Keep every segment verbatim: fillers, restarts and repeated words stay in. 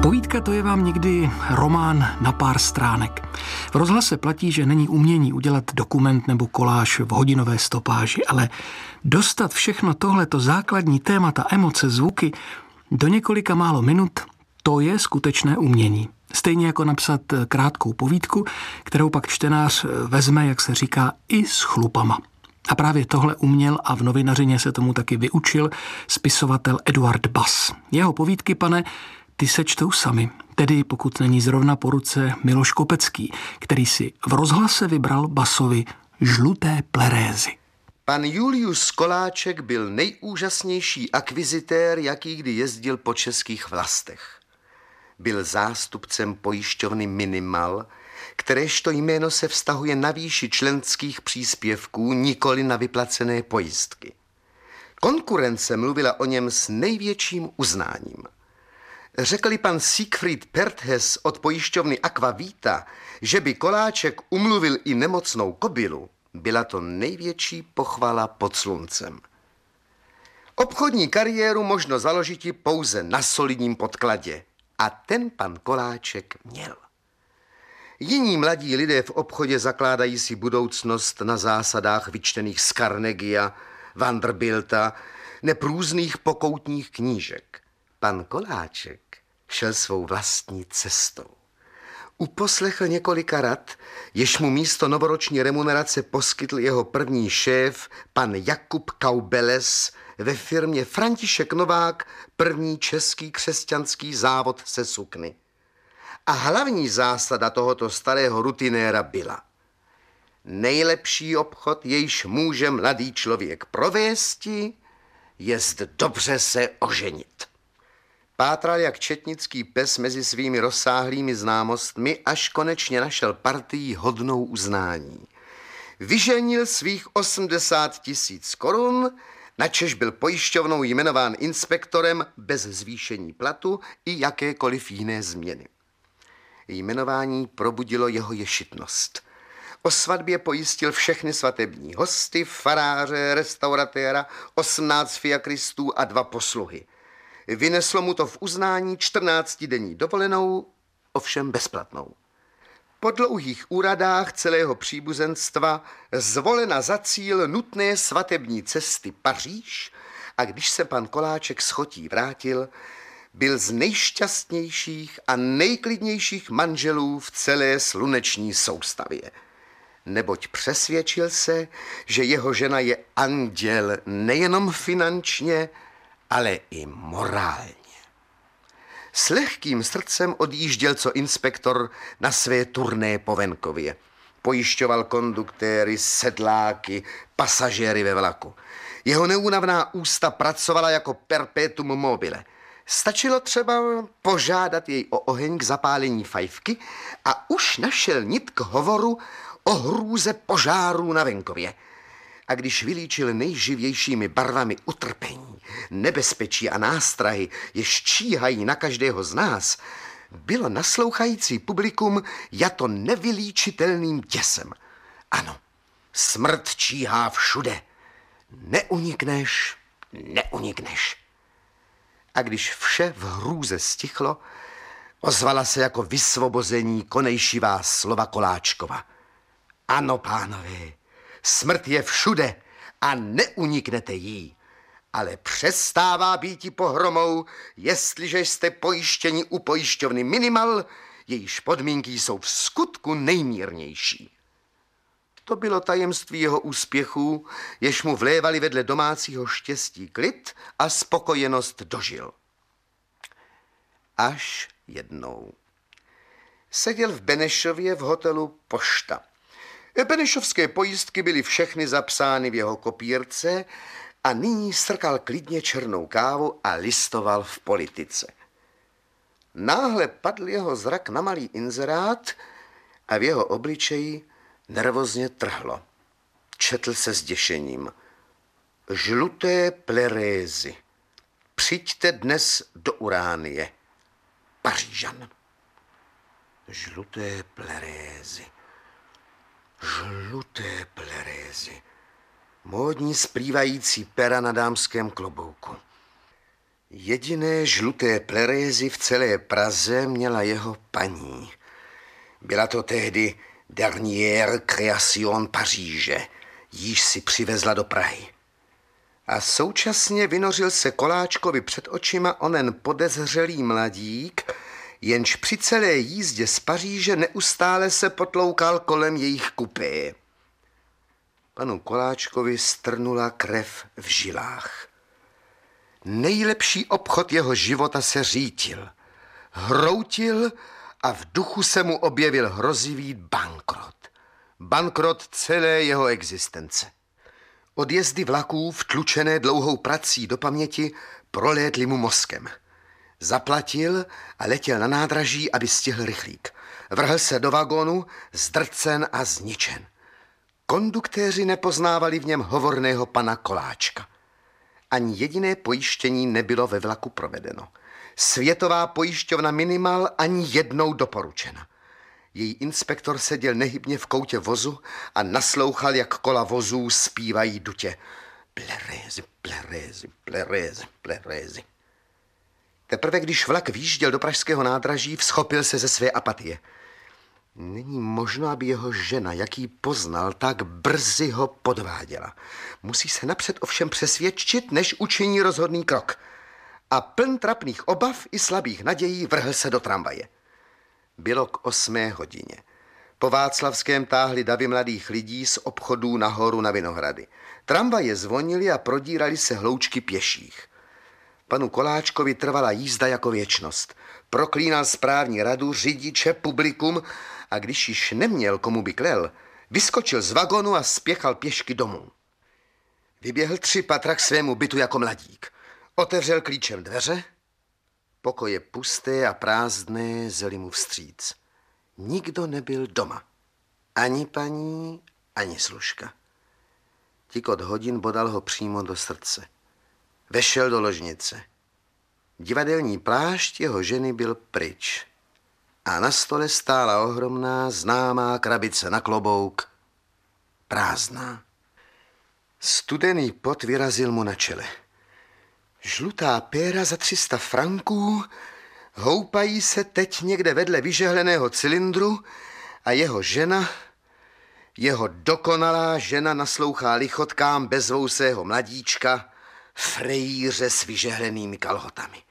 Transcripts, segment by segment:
Povídka to je vám někdy román na pár stránek. V rozhlase platí, že není umění udělat dokument nebo koláž v hodinové stopáži, ale dostat všechno tohleto základní témata, emoce, zvuky do několika málo minut, to je skutečné umění. Stejně jako napsat krátkou povídku, kterou pak čtenář vezme, jak se říká, i s chlupama. A právě tohle uměl a v novinařině se tomu taky vyučil spisovatel Eduard Bass. Jeho povídky, pane, ty se čtou sami, tedy pokud není zrovna po ruce Miloš Kopecký, který si v rozhlase vybral Bassovi žluté plerézy. Pan Julius Koláček byl nejúžasnější akvizitér, jaký kdy jezdil po českých vlastech. Byl zástupcem pojišťovny Minimal, kteréžto jméno se vztahuje na výši členských příspěvků, nikoli na vyplacené pojistky. Konkurence mluvila o něm s největším uznáním. Řekl-li pan Siegfried Perthes od pojišťovny Aquavita, že by Koláček umluvil i nemocnou kobylu, byla to největší pochvala pod sluncem. Obchodní kariéru možno založit pouze na solidním podkladě. A ten pan Koláček měl. Jiní mladí lidé v obchodě zakládají si budoucnost na zásadách vyčtených z Carnegia, Vanderbilta, neprůzných pokoutních knížek. Pan Koláček šel svou vlastní cestou. Uposlechl několika rad, jež mu místo novoroční remunerace poskytl jeho první šéf, pan Jakub Kaubeles, ve firmě František Novák, první český křesťanský závod se sukny. A hlavní zásada tohoto starého rutinéra byla: nejlepší obchod, jejž může mladý člověk provésti, jest dobře se oženit. Pátral jak četnický pes mezi svými rozsáhlými známostmi, až konečně našel partii hodnou uznání. Vyženil svých osmdesát tisíc korun, načež byl pojišťovnou jmenován inspektorem bez zvýšení platu i jakékoliv jiné změny. Jmenování probudilo jeho ješitnost. O svatbě pojistil všechny svatební hosty, faráře, restauratéra, osmnáct fiakristů a dva posluhy. Vyneslo mu to v uznání čtrnáctidenní dovolenou, ovšem bezplatnou. Po dlouhých úradách celého příbuzenstva zvolena za cíl nutné svatební cesty Paříž, a když se pan Koláček z chotí vrátil, byl z nejšťastnějších a nejklidnějších manželů v celé sluneční soustavě. Neboť přesvědčil se, že jeho žena je anděl nejenom finančně, ale i morálně. S lehkým srdcem odjížděl co inspektor na své turné po venkově. Pojišťoval konduktéry, sedláky, pasažéry ve vlaku. Jeho neúnavná ústa pracovala jako perpetuum mobile. Stačilo třeba požádat jej o oheň k zapálení fajfky a už našel nit k hovoru o hrůze požárů na venkově. A když vylíčil nejživějšími barvami utrpení, nebezpečí a nástrahy, jež číhají na každého z nás, bylo naslouchající publikum jato nevylíčitelným děsem. Ano, smrt číhá všude. Neunikneš, neunikneš. A když vše v hrůze stichlo, ozvala se jako vysvobození konejšivá slova Koláčkova. Ano, pánové, smrt je všude a neuniknete jí, ale přestává býti pohromou, jestliže jste pojištěni u pojišťovny Minimal, jejíž podmínky jsou v skutku nejmírnější. To bylo tajemství jeho úspěchů, jež mu vlévali vedle domácího štěstí klid a spokojenost dožil. Až jednou. Seděl v Benešově v hotelu Pošta. Benešovské pojistky byly všechny zapsány v jeho kopírce a nyní strkal klidně černou kávu a listoval v Politice. Náhle padl jeho zrak na malý inzerát a v jeho obličeji nervózně trhlo. Četl se zděšením. Žluté plerézy. Přijďte dnes do Uránie. Pařížan. Žluté plerézy. Žluté plerézy. Módní splývající pera na dámském klobouku. Jediné žluté plerézy v celé Praze měla jeho paní. Byla to tehdy dernière création Paříže, jíž si přivezla do Prahy. A současně vynořil se Koláčkovi před očima onen podezřelý mladík, jenž při celé jízdě z Paříže neustále se potloukal kolem jejich kupé. Panu Koláčkovi strnula krev v žilách. Nejlepší obchod jeho života se řítil, hroutil a v duchu se mu objevil hrozivý bankrot. Bankrot celé jeho existence. Odjezdy vlaků, vtlučené dlouhou prací do paměti, prolétly mu mozkem. Zaplatil a letěl na nádraží, aby stihl rychlík. Vrhl se do vagónu, zdrcen a zničen. Konduktéři nepoznávali v něm hovorného pana Koláčka. Ani jediné pojištění nebylo ve vlaku provedeno. Světová pojišťovna Minimal ani jednou doporučena. Její inspektor seděl nehybně v koutě vozu a naslouchal, jak kola vozů zpívají dutě. Plerézy, plerézy, plerézy, plerézy. Teprve když vlak výjížděl do pražského nádraží, vzchopil se ze své apatie. Není možno, aby jeho žena, jak ji poznal, tak brzy ho podváděla. Musí se napřed ovšem přesvědčit, než učiní rozhodný krok. A pln trapných obav i slabých nadějí vrhl se do tramvaje. Bylo k osmé hodině. Po Václavském táhli davy mladých lidí z obchodů nahoru na Vinohrady. Tramvaje zvonily a prodírali se hloučky pěších. Panu Koláčkovi trvala jízda jako věčnost. Proklínal správní radu, řidiče, publikum a když již neměl, komu by klel, vyskočil z vagonu a spěchal pěšky domů. Vyběhl tři patra k svému bytu jako mladík. Otevřel klíčem dveře. Pokoje pusté a prázdné zely mu vstříc. Nikdo nebyl doma. Ani paní, ani služka. Tikot hodin bodal ho přímo do srdce. Vešel do ložnice. Divadelní plášť jeho ženy byl pryč. A na stole stála ohromná známá krabice na klobouk. Prázdná. Studený pot vyrazil mu na čele. Žlutá péra za tři sta franků houpají se teď někde vedle vyžehleného cylindru a jeho žena, jeho dokonalá žena naslouchá lichotkám bezvousého mladíčka, frejíře s vyžehlenými kalhotami.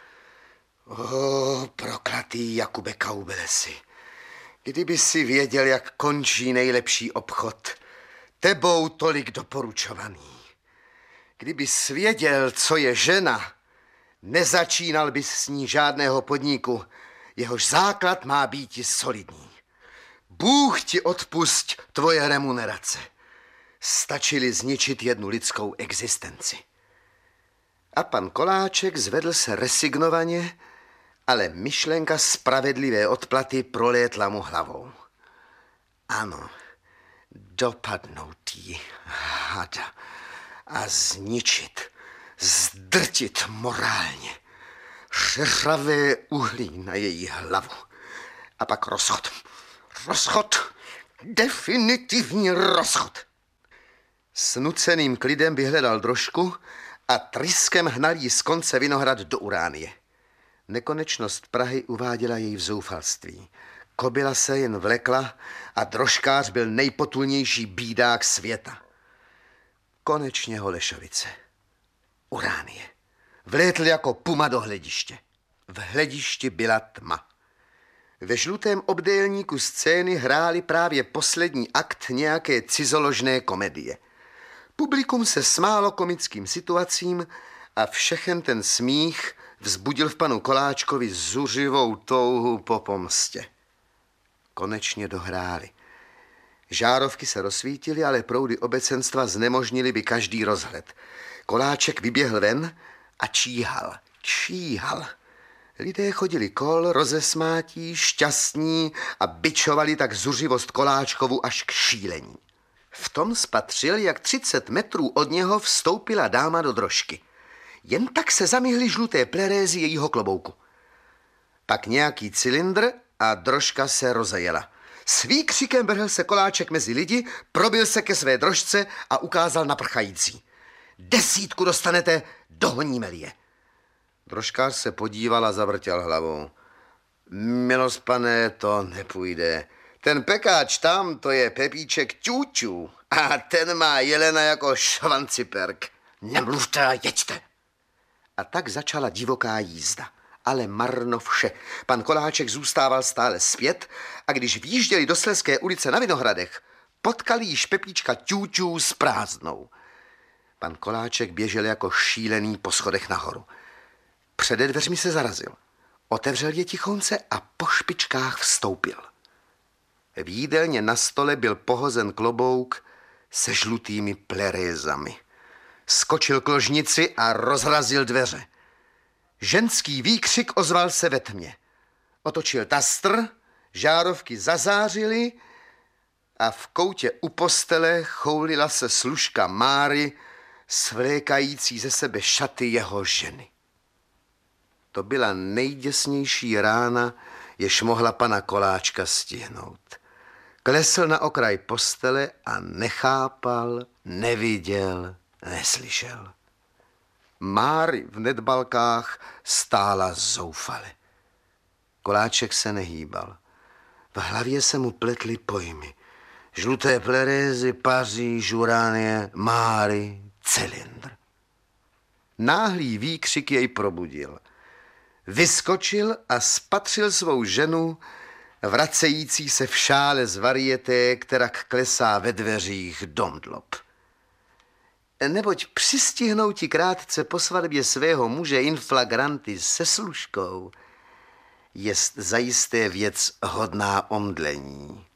O, proklatý Jakube Kaubelesi, kdyby si věděl, jak končí nejlepší obchod, tebou tolik doporučovaný. Kdyby svěděl, co je žena, nezačínal bys s ní žádného podniku, jehož základ má být solidní. Bůh ti odpusť tvoje remunerace. Stačili zničit jednu lidskou existenci. A pan Koláček zvedl se resignovaně, ale myšlenka spravedlivé odplaty prolétla mu hlavou. Ano, dopadnout jí, hada, a zničit, zdrtit morálně. Řeřavé uhlí na její hlavu. A pak rozchod. Rozchod. Definitivní rozchod. S nuceným klidem vyhledal drožku a tryskem hnal jí z konce Vinohrad do Uránie. Nekonečnost Prahy uváděla jej v zoufalství. Kobila se jen vlekla a drožkář byl nejpotulnější bídák světa. Konečně Holešovice. Uránie. Vlétl jako puma do hlediště. V hledišti byla tma. Ve žlutém obdélníku scény hráli právě poslední akt nějaké cizoložné komedie. Publikum se smálo komickým situacím a všechen ten smích vzbudil v panu Koláčkovi zuřivou touhu po pomstě. Konečně dohráli. Žárovky se rozsvítily, ale proudy obecenstva znemožnily by každý rozhled. Koláček vyběhl ven a číhal, číhal. Lidé chodili kol, rozesmátí, šťastní a bičovali tak zuřivost Koláčkovu až k šílení. V tom spatřil, jak třicet metrů od něho vstoupila dáma do drožky. Jen tak se zamihly žluté plerézy jejího klobouku. Pak nějaký cylindr a drožka se rozejela. S výkřikem vrhl se Koláček mezi lidi, probil se ke své drožce a ukázal na prchající. Desítku dostanete, dohoníme-li je. Drožkář se podíval a zavrtěl hlavou. Milost pane, to nepůjde. Ten pekáč tam, to je Pepíček Ťuťu a ten má jelena jako švanciperk. Nemluvte a jeďte. A tak začala divoká jízda. Ale marno vše. Pan Koláček zůstával stále zpět a když vjížděli do Slezské ulice na Vinohradech, potkali již Pepíčka Ťuťu s prázdnou. Pan Koláček běžel jako šílený po schodech nahoru. Přede dveřmi se zarazil. Otevřel je tichonce a po špičkách vstoupil. V jídelně na stole byl pohozen klobouk se žlutými plerézami. Skočil k ložnici a rozrazil dveře. Ženský výkřik ozval se ve tmě. Otočil tastr, žárovky zazářily a v koutě u postele choulila se služka Máry, svlékající ze sebe šaty jeho ženy. To byla nejděsnější rána, jež mohla pana Koláčka stihnout. Klesl na okraj postele a nechápal, neviděl, neslyšel. Máry v nedbalkách stála zoufale. Koláček se nehýbal. V hlavě se mu pletly pojmy. Žluté plerézy, paří, žuránie, Máry, cylindr. Náhlý výkřik jej probudil. Vyskočil a spatřil svou ženu, vracející se v šále z varieté, kterak klesá ve dveřích domdlob. Neboť přistihnouti krátce po svatbě svého muže in flagranti se služkou jest zajisté věc hodná omdlení.